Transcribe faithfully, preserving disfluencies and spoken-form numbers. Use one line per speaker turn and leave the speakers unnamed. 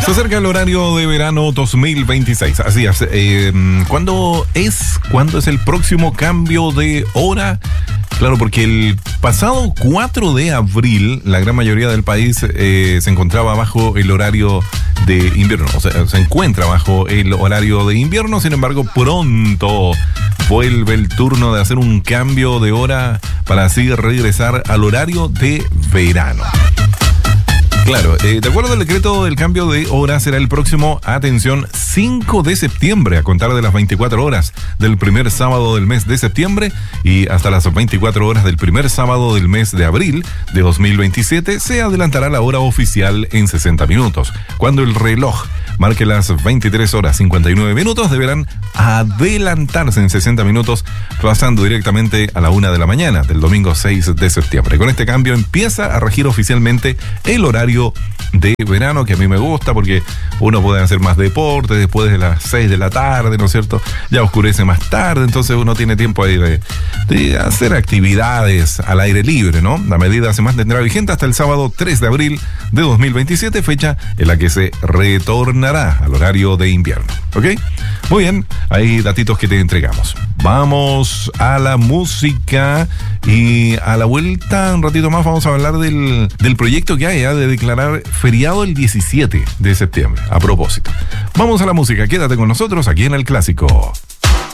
Se acerca el horario de verano dos mil veintiséis. Así es. Eh, ¿Cuándo es? ¿Cuándo es el próximo cambio de hora? Claro, porque el pasado cuatro de abril la gran mayoría del país eh, se encontraba bajo el horario de invierno. O sea, se encuentra bajo el horario de invierno. Sin embargo, pronto vuelve el turno de hacer un cambio de hora para así regresar al horario de verano. Claro, eh, de acuerdo al decreto, del cambio de hora será el próximo, atención, cinco de septiembre, a contar de las veinticuatro horas del primer sábado del mes de septiembre y hasta las veinticuatro horas del primer sábado del mes de abril de dos mil veintisiete, se adelantará la hora oficial en sesenta minutos. Cuando el reloj marque las veintitrés horas cincuenta y nueve minutos, deberán adelantarse en sesenta minutos, pasando directamente a la una de la mañana del domingo seis de septiembre. Con este cambio empieza a regir oficialmente el horario de verano, que a mí me gusta porque uno puede hacer más deporte después de las seis de la tarde, ¿no es cierto? Ya oscurece más tarde, entonces uno tiene tiempo ahí de, de hacer actividades al aire libre, ¿no? La medida se mantendrá vigente hasta el sábado tres de abril de dos mil veintisiete, fecha en la que se retornará al horario de invierno, ¿ok? Muy bien, hay datitos que te entregamos. Vamos a la música y a la vuelta, un ratito más, vamos a hablar del, del proyecto que hay, ¿eh? de declarar feriado el diecisiete de septiembre, a propósito. Vamos a la música, quédate con nosotros aquí en El Clásico.